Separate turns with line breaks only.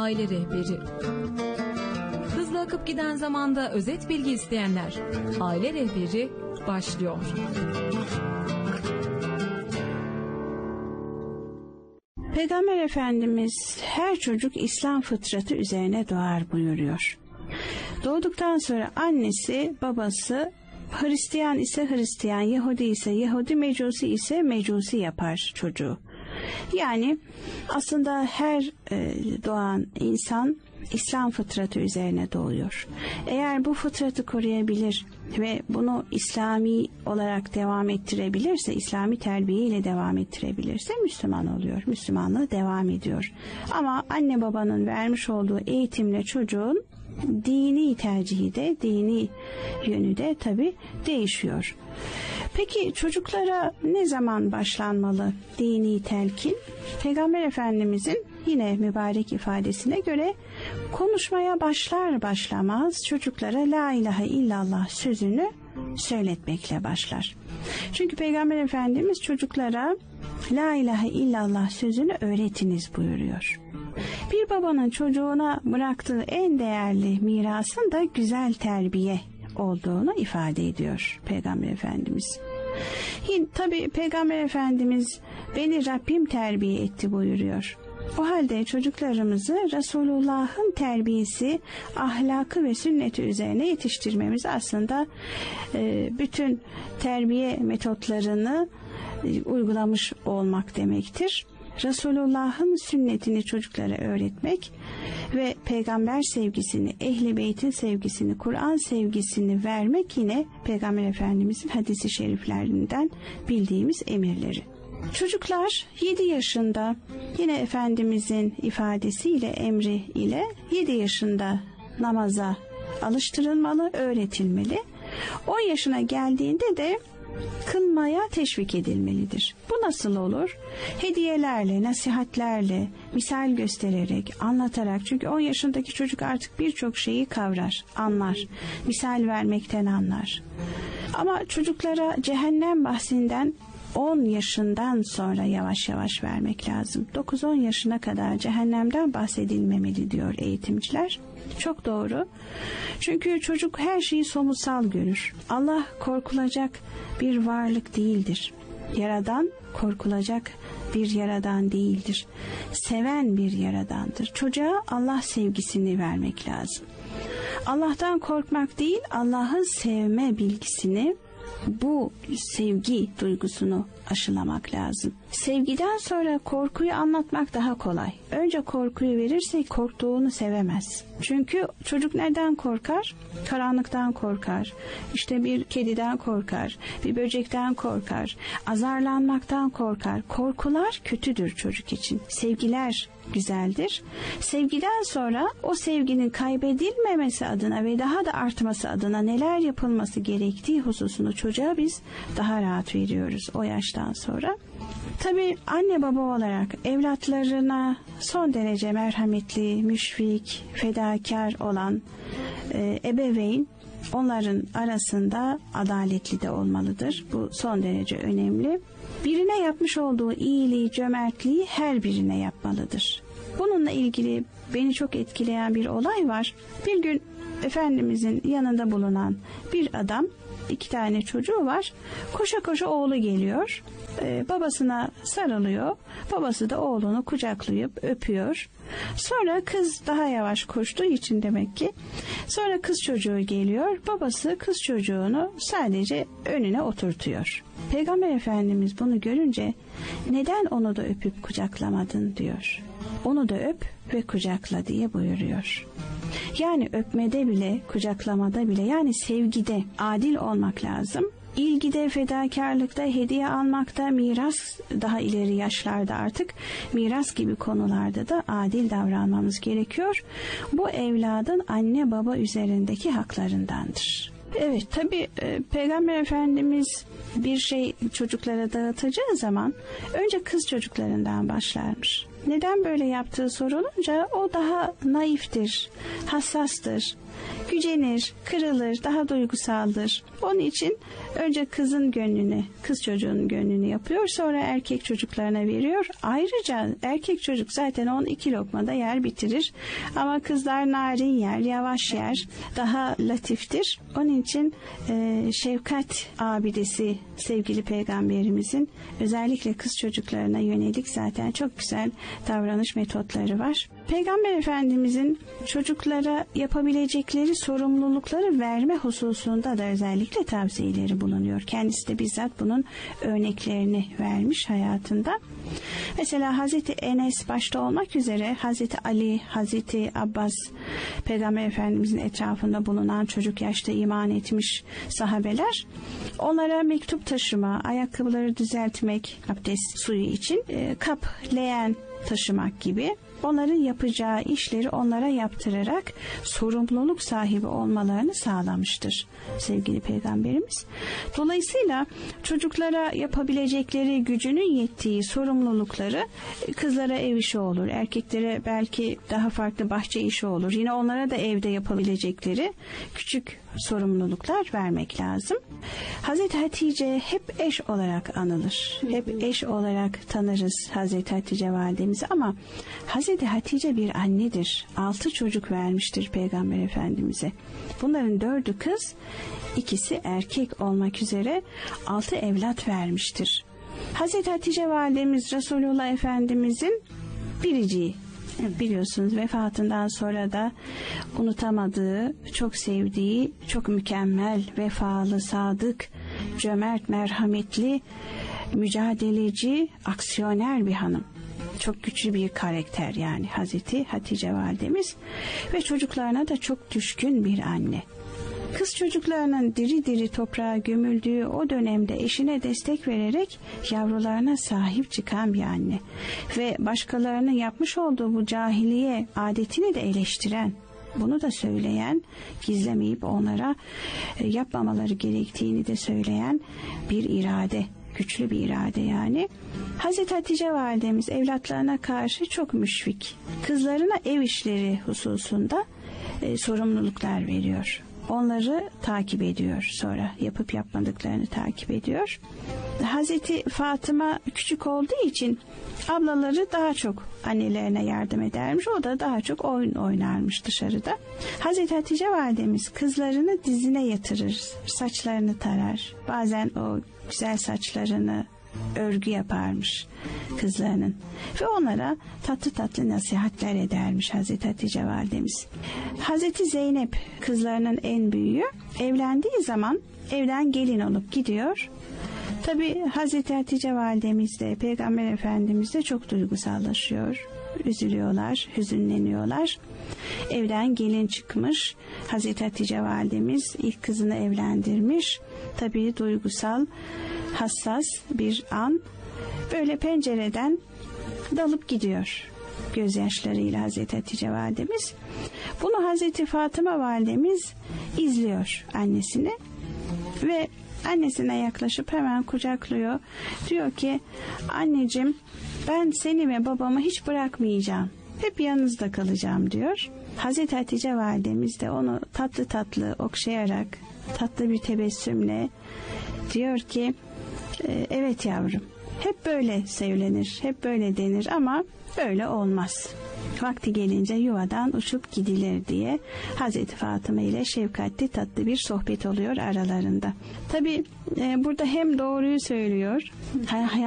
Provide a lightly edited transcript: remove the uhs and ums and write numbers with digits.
Aile Rehberi. Hızla akıp giden zamanda özet bilgi isteyenler. Aile Rehberi başlıyor.
Peygamber Efendimiz her çocuk İslam fıtratı üzerine doğar buyuruyor. Doğduktan sonra annesi, babası Hristiyan ise Hristiyan, Yahudi ise Yahudi, Mecusi ise Mecusi yapar çocuğu. Yani aslında her doğan insan İslam fıtratı üzerine doğuyor. Eğer bu fıtratı koruyabilir ve bunu İslami olarak devam ettirebilirse, İslami terbiyeyle devam ettirebilirse Müslüman oluyor. Müslümanlığı devam ediyor. Ama anne babanın vermiş olduğu eğitimle çocuğun dini tercihi de, dini yönü de tabii değişiyor. Peki çocuklara ne zaman başlanmalı dini telkin? Peygamber Efendimizin yine mübarek ifadesine göre konuşmaya başlar başlamaz çocuklara la ilahe illallah sözünü söyletmekle başlar. Çünkü Peygamber Efendimiz çocuklara la ilahe illallah sözünü öğretiniz buyuruyor. Bir babanın çocuğuna bıraktığı en değerli mirasın da güzel terbiye olduğunu ifade ediyor Peygamber Efendimiz. Tabi Peygamber Efendimiz beni Rabbim terbiye etti buyuruyor. O halde çocuklarımızı Resulullah'ın terbiyesi, ahlakı ve sünneti üzerine yetiştirmemiz aslında bütün terbiye metotlarını uygulamış olmak demektir. Resulullah'ın sünnetini çocuklara öğretmek ve peygamber sevgisini, Ehl-i Beyt'in sevgisini, Kur'an sevgisini vermek yine Peygamber Efendimizin hadis-i şeriflerinden bildiğimiz emirleri. Çocuklar 7 yaşında yine Efendimizin ifadesiyle, emri ile 7 yaşında namaza alıştırılmalı, öğretilmeli. 10 yaşına geldiğinde de kılmaya teşvik edilmelidir. Bu nasıl olur? Hediyelerle, nasihatlerle, misal göstererek, anlatarak. Çünkü 10 yaşındaki çocuk artık birçok şeyi kavrar, anlar. Misal vermekten anlar. Ama çocuklara cehennem bahsinden 10 yaşından sonra yavaş yavaş vermek lazım. 9-10 yaşına kadar cehennemden bahsedilmemeli diyor eğitimciler. Çok doğru. Çünkü çocuk her şeyi somutsal görür. Allah korkulacak bir varlık değildir. Yaradan korkulacak bir yaradan değildir. Seven bir yaradandır. Çocuğa Allah sevgisini vermek lazım. Allah'tan korkmak değil, Allah'ı sevme bilgisini, bu sevgi duygusunu aşılamak lazım. Sevgiden sonra korkuyu anlatmak daha kolay. Önce korkuyu verirsek korktuğunu sevemez. Çünkü çocuk neden korkar? Karanlıktan korkar. İşte bir kediden korkar. Bir böcekten korkar. Azarlanmaktan korkar. Korkular kötüdür çocuk için. Sevgiler güzeldir. Sevgiden sonra o sevginin kaybedilmemesi adına ve daha da artması adına neler yapılması gerektiği hususunu çocuğa biz daha rahat veriyoruz o yaştan sonra. Tabii anne baba olarak evlatlarına son derece merhametli, müşfik, fedakar olan ebeveyn onların arasında adaletli de olmalıdır. Bu son derece önemli. Birine yapmış olduğu iyiliği, cömertliği her birine yapmalıdır. Bununla ilgili beni çok etkileyen bir olay var. Bir gün Efendimizin yanında bulunan bir adam, 2 tane çocuğu var. Koşa koşa oğlu geliyor. Babasına sarılıyor. Babası da oğlunu kucaklayıp öpüyor. Sonra kız daha yavaş koştuğu için demek ki. Sonra kız çocuğu geliyor. Babası kız çocuğunu sadece önüne oturtuyor. Peygamber Efendimiz bunu görünce neden onu da öpüp kucaklamadın diyor. Onu da öp ve kucakla diye buyuruyor. Yani öpmede bile, kucaklamada bile, yani sevgide adil olmak lazım. İlgide, fedakarlıkta, hediye almakta, miras, daha ileri yaşlarda artık miras gibi konularda da adil davranmamız gerekiyor. Bu evladın anne baba üzerindeki haklarındandır. Evet, tabii Peygamber Efendimiz bir şey çocuklara dağıtacağı zaman önce kız çocuklarından başlarmış. Neden böyle yaptığı sorulunca o daha naiftir, hassastır. gücenir, kırılır, daha duygusaldır. Onun için önce kızın gönlünü, kız çocuğunun gönlünü yapıyor, sonra erkek çocuklarına veriyor. Ayrıca erkek çocuk zaten 12 lokmada yer bitirir. Ama kızlar narin yer, yavaş yer, daha latiftir. Onun için şefkat abidesi sevgili Peygamberimizin özellikle kız çocuklarına yönelik zaten çok güzel davranış metotları var. Peygamber Efendimizin çocuklara yapabilecekleri sorumlulukları verme hususunda da özellikle tavsiyeleri bulunuyor. Kendisi de bizzat bunun örneklerini vermiş hayatında. Mesela Hazreti Enes başta olmak üzere Hazreti Ali, Hazreti Abbas, Peygamber Efendimizin etrafında bulunan çocuk yaşta iman etmiş sahabeler, onlara mektup taşıma, ayakkabıları düzeltmek, abdest suyu için kap, leğen taşımak gibi onların yapacağı işleri onlara yaptırarak sorumluluk sahibi olmalarını sağlamıştır sevgili Peygamberimiz. Dolayısıyla çocuklara yapabilecekleri, gücünün yettiği sorumlulukları, kızlara ev işi olur, erkeklere belki daha farklı bahçe işi olur. Yine onlara da evde yapabilecekleri küçük sorumluluklar vermek lazım. Hazreti Hatice hep eş olarak anılır. Hep eş olarak tanırız Hazreti Hatice validemizi ama Hazreti Hatice bir annedir. 6 çocuk vermiştir Peygamber Efendimiz'e. Bunların 4'ü kız, 2'si erkek olmak üzere 6 evlat vermiştir. Hazreti Hatice validemiz Resulullah Efendimiz'in biriciği. Biliyorsunuz vefatından sonra da unutamadığı, çok sevdiği, çok mükemmel, vefalı, sadık, cömert, merhametli, mücadeleci, aksiyoner bir hanım. Çok güçlü bir karakter yani Hazreti Hatice validemiz ve çocuklarına da çok düşkün bir anne. Kız çocuklarının diri diri toprağa gömüldüğü o dönemde eşine destek vererek yavrularına sahip çıkan bir anne ve başkalarının yapmış olduğu bu cahiliye adetini de eleştiren, bunu da söyleyen, gizlemeyip onlara yapmamaları gerektiğini de söyleyen bir irade, güçlü bir irade yani. Hazreti Hatice validemiz evlatlarına karşı çok müşfik. Kızlarına ev işleri hususunda sorumluluklar veriyor. Onları takip ediyor, sonra yapıp yapmadıklarını takip ediyor. Hazreti Fatıma küçük olduğu için ablaları daha çok annelerine yardım edermiş. O da daha çok oyun oynarmış dışarıda. Hazreti Hatice validemiz kızlarını dizine yatırır, saçlarını tarar. Bazen o güzel saçlarını örgü yaparmış kızlarının ve onlara tatlı tatlı nasihatler edermiş Hazreti Hatice validemiz. Hazreti Zeynep kızlarının en büyüğü, evlendiği zaman evden gelin olup gidiyor. Tabi Hazreti Hatice validemiz de Peygamber Efendimiz de çok duygusallaşıyor, üzülüyorlar, hüzünleniyorlar. Evden gelin çıkmış, Hazreti Hatice validemiz ilk kızını evlendirmiş. Tabi duygusal, hassas bir an. Böyle pencereden dalıp gidiyor gözyaşlarıyla Hazreti Hatice validemiz. Bunu Hazreti Fatıma validemiz izliyor annesini ve annesine yaklaşıp hemen kucaklıyor. Diyor ki, anneciğim ben seni ve babamı hiç bırakmayacağım. Hep yanınızda kalacağım diyor. Hazreti Hatice validemiz de onu tatlı tatlı okşayarak, tatlı bir tebessümle diyor ki, evet yavrum, hep böyle söylenir, hep böyle denir ama böyle olmaz. Vakti gelince yuvadan uçup gidilir diye Hazreti Fatıma ile şefkatli tatlı bir sohbet oluyor aralarında. Tabi burada hem doğruyu söylüyor,